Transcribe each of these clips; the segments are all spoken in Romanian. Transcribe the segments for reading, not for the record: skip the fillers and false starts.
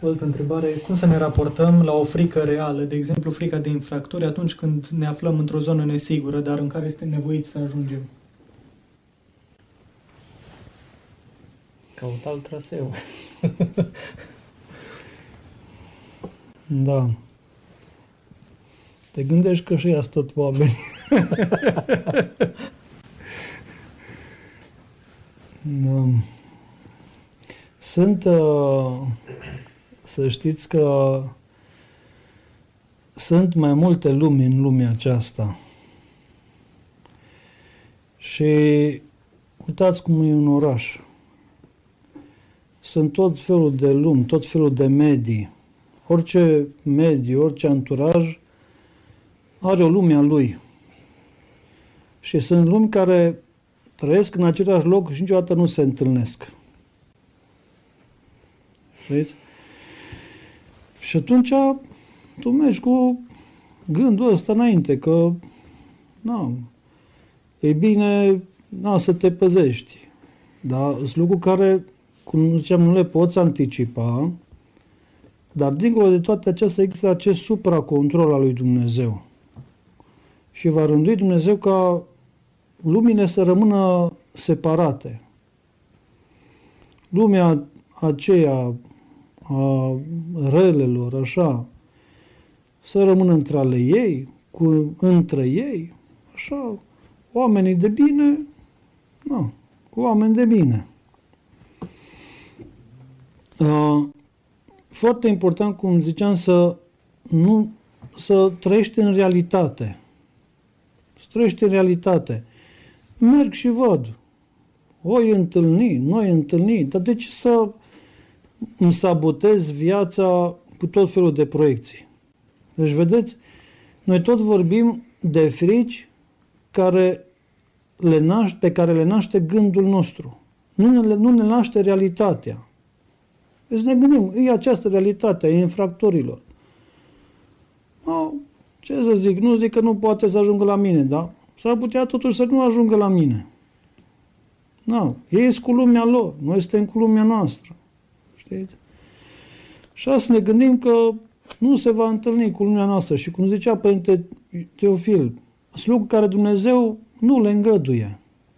O altă întrebare, cum să ne raportăm la o frică reală, de exemplu frica de infractori, atunci când ne aflăm într-o zonă nesigură, dar în care suntem nevoiți să ajungem? Caut alt traseu. Da. Te gândești că și ea tot oameni. Da. Sunt, să știți că sunt mai multe lumi în lumea aceasta. Și uitați cum e un oraș. Sunt tot felul de lumi, tot felul de medii. Orice mediu, orice anturaj are o lume a lui. Și sunt lumi care trăiesc în același loc și niciodată nu se întâlnesc. Știți? Și atunci tu mergi cu gândul ăsta înainte, că e bine să te păzești. Dar sunt lucruri care, cum ziceam, nu le poți anticipa, dar dincolo de toate acestea există acest supracontrol al lui Dumnezeu. Și va rândui Dumnezeu ca lumile să rămână separate. Lumea aceea a relelor, așa, să rămână între ale ei, între ei, așa, oamenii de bine, cu oameni de bine. Foarte important, cum ziceam, să trăiești în realitate. Să trăiești în realitate. Merg și văd. Oi întâlni, noi întâlni, dar de ce să îmi sabotez viața cu tot felul de proiecții? Deci, vedeți, noi tot vorbim de frici pe care le naște gândul nostru. Nu ne naște realitatea. Deci ne gândim, e această realitate a infractorilor. Ce să zic? Nu zic că nu poate să ajungă la mine, dar s-ar putea totuși să nu ajungă la mine. Ei sunt cu lumea lor, noi suntem cu lumea noastră. Știți? Și să ne gândim că nu se va întâlni cu lumea noastră. Și cum zicea Părinte Teofil, sunt lucruri care Dumnezeu nu le îngăduie.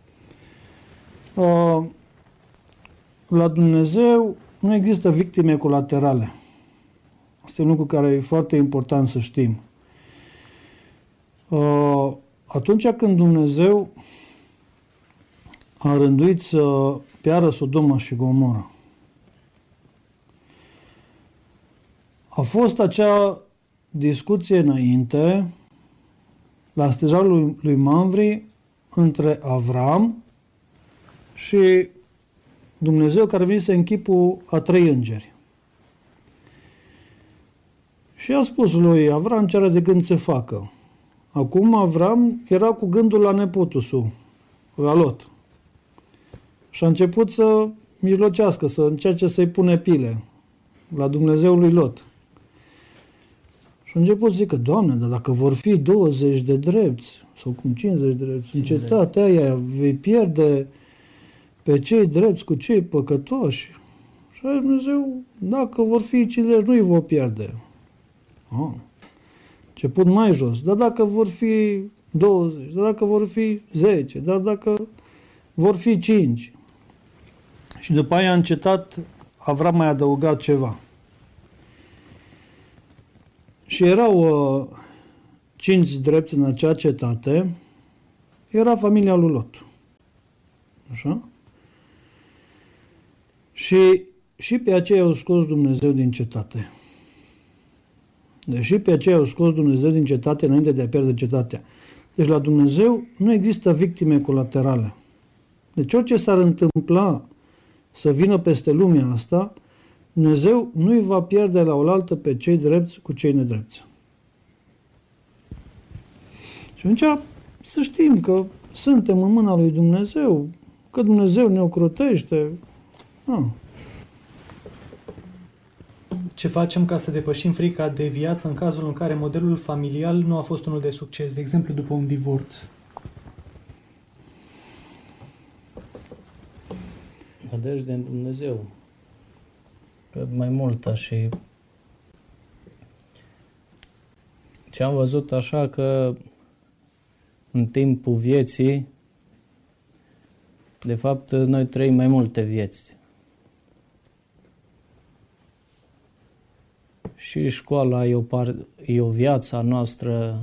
La Dumnezeu nu există victime colaterale. Asta e un lucru care e foarte important să știm. Atunci când Dumnezeu a rânduit să piară Sodoma și Gomora, a fost acea discuție înainte, la stejarul lui Mamre, între Avram și Dumnezeu care venise în chipul a 3 îngeri. Și a spus lui Avram ce are de gând să facă. Acum Avram era cu gândul la nepotul său, la Lot. Și a început să mijlocească, să încerce să-i pune pile la Dumnezeul lui Lot. Și a început să zică, Doamne, dar dacă vor fi 20 de drepți, sau cum 50 de drepți, în cetatea aia vei pierde pe cei drepți cu cei păcătoși. Și a zis Dumnezeu, dacă vor fi 50, nu îi vor pierde. Început mai jos, dar dacă vor fi 20, dar dacă vor fi 10, dar dacă vor fi 5. Și după aia a încetat, Avram mai adăugat ceva. Și erau 5 drepți în acea cetate, era familia lui Lot. Așa? Și pe aceea au scos Dumnezeu din cetate. Deși pe aceea au scos Dumnezeu din cetate înainte de a pierde cetatea. Deci la Dumnezeu nu există victime colaterale. Deci orice s-ar întâmpla să vină peste lumea asta, Dumnezeu nu îi va pierde la oaltă pe cei drepți cu cei nedrepți. Și atunci să știm că suntem în mâna lui Dumnezeu, că Dumnezeu ne ocrotește. Ce facem ca să depășim frica de viață în cazul în care modelul familial nu a fost unul de succes, de exemplu după un divorț? Nădejde în Dumnezeu. cât mai multă și ce am văzut așa că în timpul vieții, de fapt, noi trăim mai multe vieți. Și școala e o viață a noastră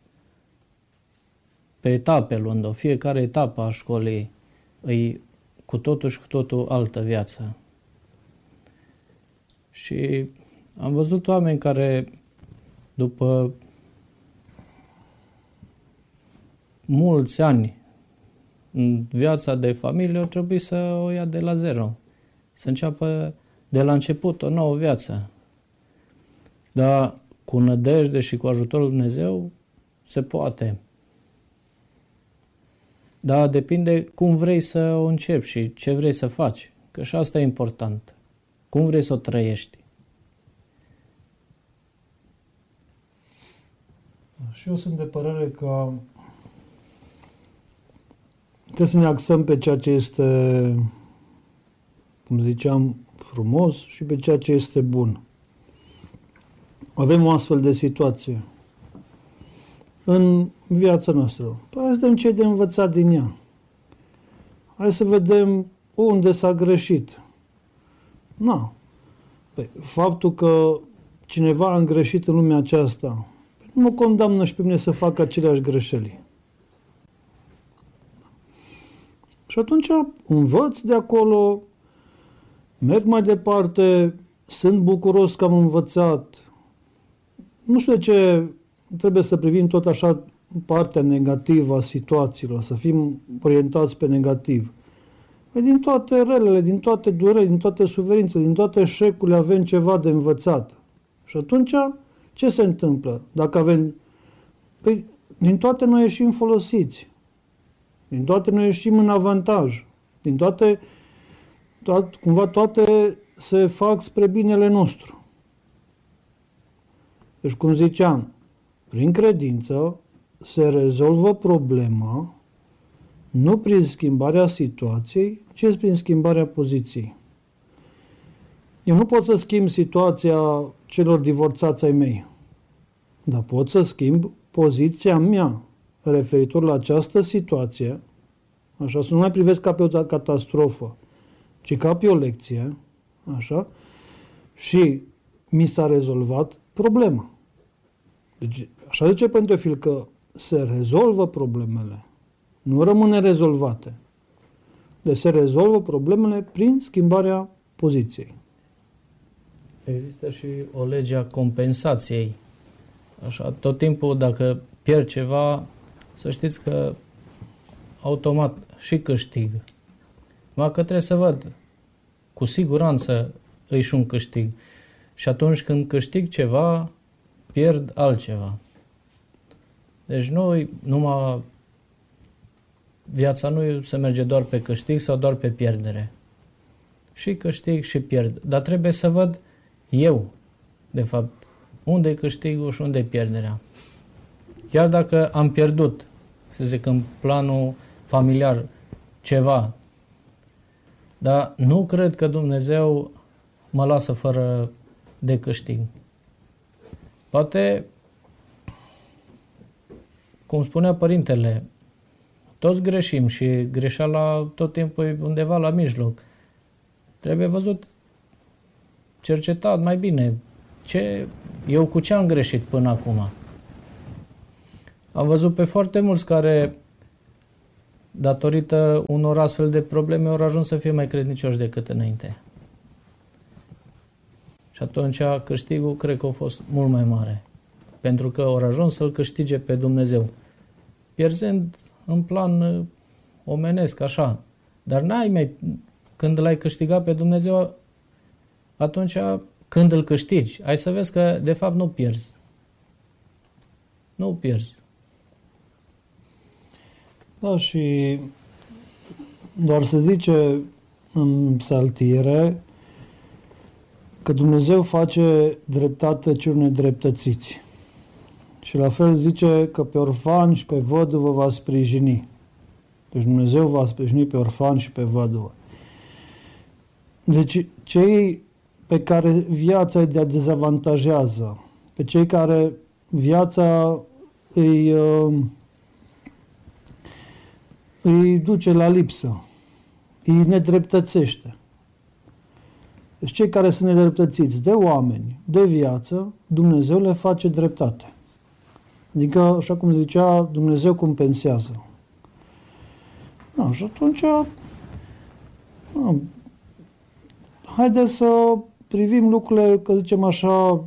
pe etape luând-o. Fiecare etapă a școlii e cu totul și cu totul altă viață. Și am văzut oameni care, după mulți ani în viața de familie, au trebuit să o ia de la zero, să înceapă de la început o nouă viață. Dar cu nădejde și cu ajutorul lui Dumnezeu se poate. Dar depinde cum vrei să o începi și ce vrei să faci, că și asta e important. Cum vrei să o trăiești. Și eu sunt de părere că trebuie să ne axăm pe ceea ce este, cum ziceam, frumos și pe ceea ce este bun. Avem o astfel de situație în viața noastră. Păi hai să vedem ce e de învățat din ea. Hai să vedem unde s-a greșit. Păi, faptul că cineva a îngreșit în lumea aceasta nu mă condamnă și pe mine să fac aceleași greșeli. Și atunci învăț de acolo, merg mai departe, sunt bucuros că am învățat. Nu știu de ce trebuie să privim tot așa partea negativă a situațiilor, să fim orientați pe negativ. Păi din toate relele, din toate durerile, din toate suferințele, din toate eșecurile avem ceva de învățat. Și atunci, ce se întâmplă? Dacă avem... Păi, din toate noi ieșim folosiți. Din toate noi ieșim în avantaj. Din toate, cumva toate se fac spre binele nostru. Deci, cum ziceam, prin credință se rezolvă problema nu prin schimbarea situației, ci prin schimbarea poziției. Eu nu pot să schimb situația celor divorțați ai mei, dar pot să schimb poziția mea referitor la această situație, așa, să nu mai privesc ca pe o catastrofă, ci ca pe o lecție, așa, și mi s-a rezolvat problema. Deci, așa zice Pentofil că se rezolvă problemele, nu rămâne rezolvate. Deci se rezolvă problemele prin schimbarea poziției. Există și o lege a compensației. Așa, tot timpul, dacă pierd ceva, să știți că automat și câștig. Numai că trebuie să văd, cu siguranță îi și un câștig. Și atunci când câștig ceva, pierd altceva. Deci numai viața nu se merge doar pe câștig sau doar pe pierdere. Și câștig și pierd. Dar trebuie să văd eu, de fapt, unde e câștigul și unde e pierderea. Chiar dacă am pierdut, să zic, în planul familiar ceva, dar nu cred că Dumnezeu mă lasă fără de câștig. Poate, cum spunea părintele, toți greșim și greșeala tot timpul e undeva la mijloc. Trebuie văzut, cercetat mai bine, eu cu ce am greșit până acum. Am văzut pe foarte mulți care, datorită unor astfel de probleme, au ajuns să fie mai credincioși decât înainte. Și atunci câștigul cred că a fost mult mai mare. Pentru că au ajuns să-L câștige pe Dumnezeu. Pierzând în plan omenesc, așa. Dar când l-ai câștigat pe Dumnezeu, atunci când îl câștigi, ai să vezi că de fapt nu pierzi. Nu pierzi. Da, și doar se zice în psaltire că Dumnezeu face dreptate celor nedreptățiți. Și la fel zice că pe orfani și pe văduvă va sprijini. Deci Dumnezeu va sprijini pe orfani și pe văduvă. Deci cei pe care viața îi dezavantajează, pe cei care viața îi duce la lipsă, îi nedreptățește. Deci cei care sunt nedreptățiți de oameni, de viață, Dumnezeu le face dreptate. Adică, așa cum zicea, Dumnezeu compensează. Da, și atunci, haideți să privim lucrurile, că zicem așa,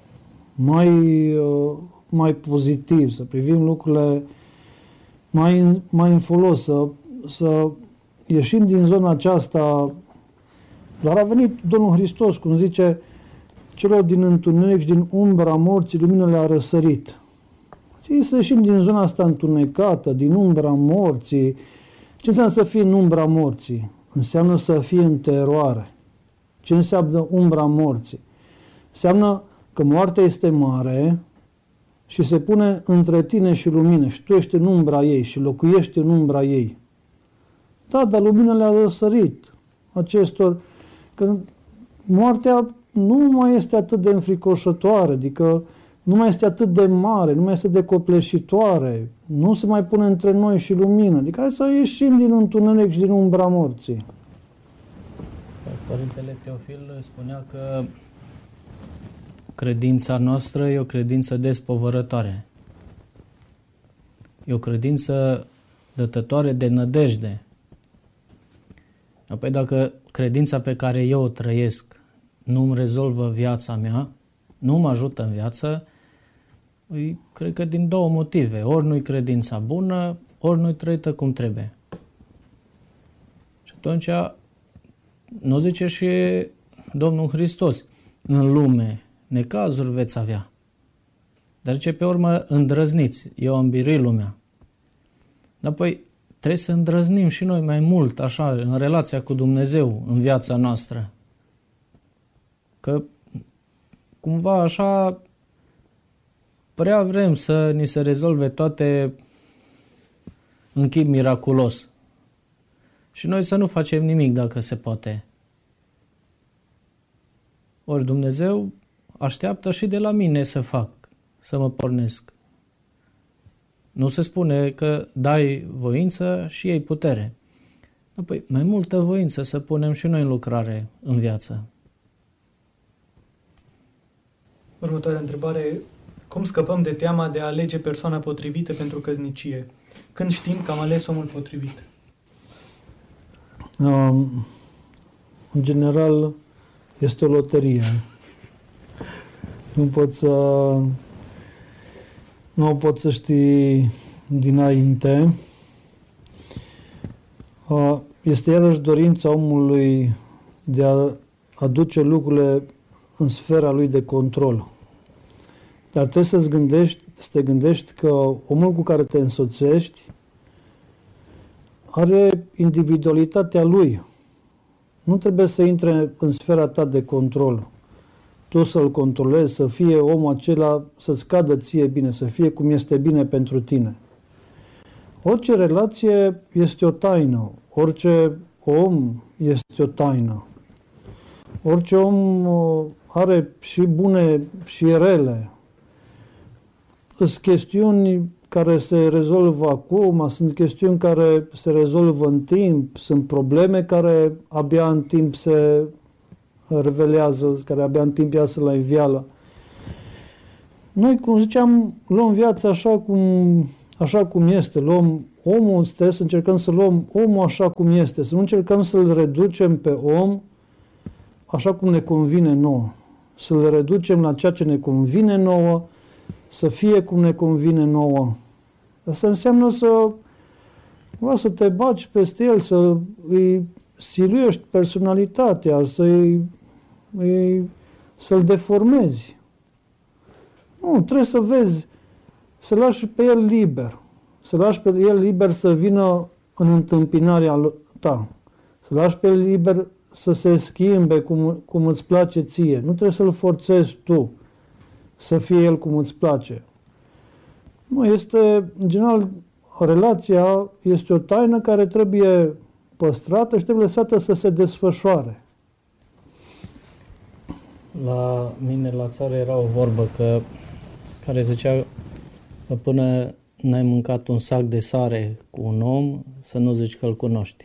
mai pozitiv, să privim lucrurile mai în folos, să ieșim din zona aceasta. Doar a venit Domnul Hristos, cum zice, celor din întuneric și din umbra morții, lumină le-a răsărit. Și să ieșim din zona asta întunecată, din umbra morții. Ce înseamnă să fii în umbra morții? Înseamnă să fii în teroare. Ce înseamnă umbra morții? Înseamnă că moartea este mare și se pune între tine și lumină și tu ești în umbra ei și locuiești în umbra ei. Da, dar lumina le-a răsărit acestor, că moartea nu mai este atât de înfricoșătoare, adică nu mai este atât de mare, nu mai este de copleșitoare, nu se mai pune între noi și lumină. Adică hai să ieșim din întuneric și din umbra morții. Părintele Teofil spunea că credința noastră e o credință despovărătoare. E o credință dătătoare de nădejde. Apoi dacă credința pe care eu o trăiesc nu îmi rezolvă viața mea, nu mă ajută în viață, cred că din două motive. Ori nu-i credința bună, ori nu-i trăită cum trebuie. Și atunci, nu zice și Domnul Hristos, în lume necazuri veți avea. Dar ce pe urmă îndrăzniți, eu am biruit lumea. Apoi trebuie să îndrăznim și noi mai mult, așa, în relația cu Dumnezeu, în viața noastră. Că cumva așa prea vrem să ni se rezolve toate în chip miraculos. Și noi să nu facem nimic dacă se poate. Ori Dumnezeu așteaptă și de la mine să fac, să mă pornesc. Nu se spune că dai voință și iei putere. Apoi, mai multă voință să punem și noi în lucrare în viață. Următoarea întrebare. Cum scăpăm de teama de a alege persoana potrivită pentru căsnicie? Când știm că am ales omul potrivit? În general, este o loterie. Nu poți să știi dinainte. Este iarăși dorința omului de a aduce lucrurile în sfera lui de control. Dar trebuie să te gândești că omul cu care te însoțești are individualitatea lui. Nu trebuie să intre în sfera ta de control. Tu să-l controlezi, să fie omul acela, să-ți cadă ție bine, să fie cum este bine pentru tine. Orice relație este o taină. Orice om este o taină. Orice om are și bune și rele. Sunt chestiuni care se rezolvă acum, sunt chestiuni care se rezolvă în timp, sunt probleme care abia în timp se revelează, care abia în timp iasă la iveală. Noi, cum ziceam, luăm viața așa cum este, luăm omul, trebuie să încercăm să luăm omul așa cum este, să nu încercăm să-l reducem pe om așa cum ne convine nouă, să-l reducem la ceea ce ne convine nouă, să fie cum ne convine nouă. Asta înseamnă să te bagi peste el, să îi siluiești personalitatea, să-l deformezi. Nu, trebuie să vezi, să lași pe el liber. Să lași pe el liber să vină în întâmpinarea ta. Să lași pe el liber să se schimbe cum îți place ție. Nu trebuie să-l forțezi tu să fie el cum îți place. Nu, este, în general, relația este o taină care trebuie păstrată și trebuie lăsată să se desfășoare. La mine la țară era o vorbă care zicea că până n-ai mâncat un sac de sare cu un om, să nu zici că îl cunoști.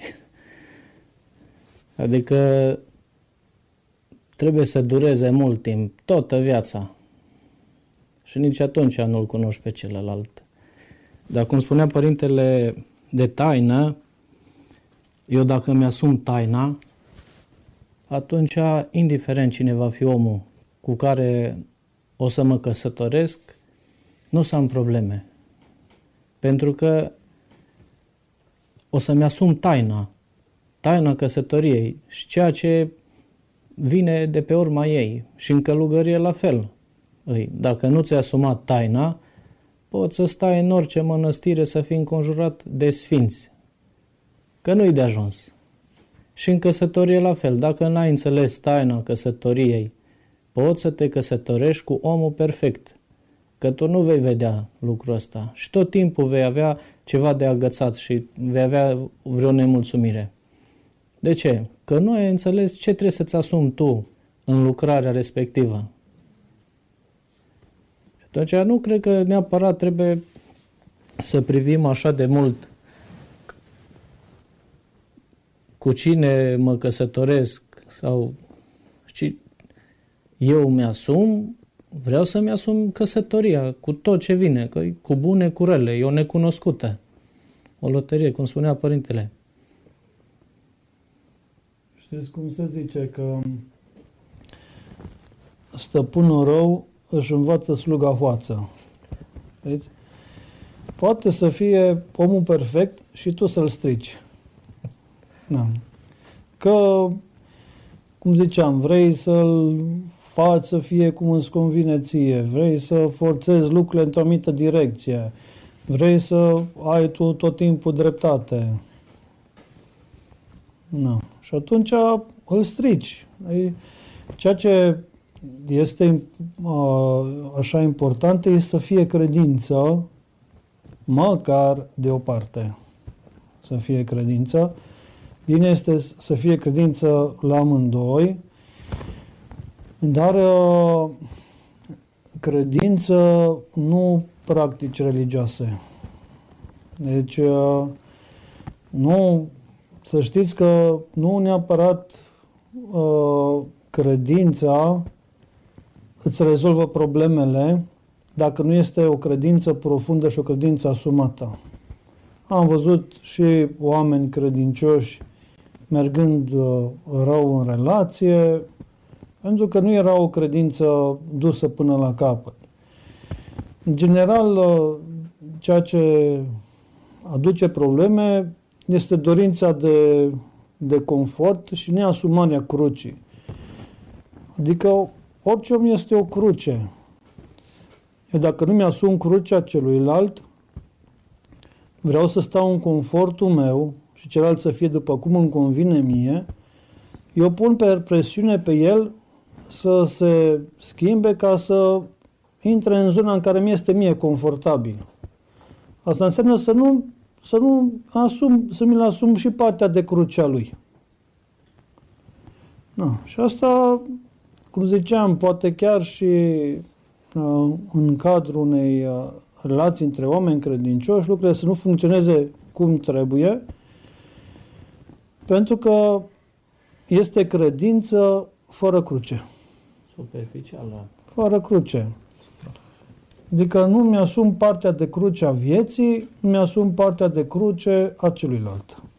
Adică trebuie să dureze mult timp, toată viața. Și nici atunci nu-l cunoști pe celălalt. Dar cum spunea părintele de taină, eu dacă mi-asum taina, atunci, indiferent cine va fi omul cu care o să mă căsătoresc, nu să am probleme. Pentru că o să-mi asum taina căsătoriei și ceea ce vine de pe urma ei. Și în călugărie la fel. Dacă nu ți-ai asumat taina, poți să stai în orice mănăstire să fii înconjurat de sfinți. Că nu-i de ajuns. Și în căsătorie la fel. Dacă n-ai înțeles taina căsătoriei, poți să te căsătorești cu omul perfect. Că tu nu vei vedea lucrul ăsta. Și tot timpul vei avea ceva de agățat și vei avea vreo nemulțumire. De ce? Că nu ai înțeles ce trebuie să-ți asumi tu în lucrarea respectivă. Și atunci nu cred că neapărat trebuie să privim așa de mult cu cine mă căsătoresc sau ci eu mi-asum, vreau să mi-asum căsătoria cu tot ce vine, că cu bune, cu rele, e o necunoscută. O loterie, cum spunea părintele. Știți cum se zice că stăpânul rău își învață sluga hoață. Vezi? Poate să fie omul perfect și tu să-l strici. Da. Că, cum ziceam, vrei să-l faci să fie cum îți convine ție, vrei să forțezi lucrurile într-o anumită direcție, vrei să ai tu tot timpul dreptate. Da. Și atunci îl strici. Ceea ce este așa important este să fie credință, măcar de o parte. Să fie credință. Bine este să fie credință la amândoi, dar credință, nu practici religioase. Deci, nu, să știți că nu neapărat credința îți rezolvă problemele dacă nu este o credință profundă și o credință asumată. Am văzut și oameni credincioși mergând rău în relație, pentru că nu era o credință dusă până la capăt. În general, ceea ce aduce probleme este dorința de confort și neasumarea crucii. Adică orice om este o cruce. Eu dacă nu mi-asum crucea celuilalt, vreau să stau în confortul meu și celălalt să fie după cum îmi convine mie, eu pun presiune pe el să se schimbe ca să intre în zona în care mi este mie confortabil. Asta înseamnă să mi-l asum și partea de crucea lui. Da. Și asta, cum ziceam, poate chiar și în cadrul unei relații între oameni credincioși, lucrurile să nu funcționeze cum trebuie, pentru că este credință fără cruce. Superficială. Fără cruce. Adică nu mi-asum partea de cruce a vieții, nu mi-asum partea de cruce a celuilalt.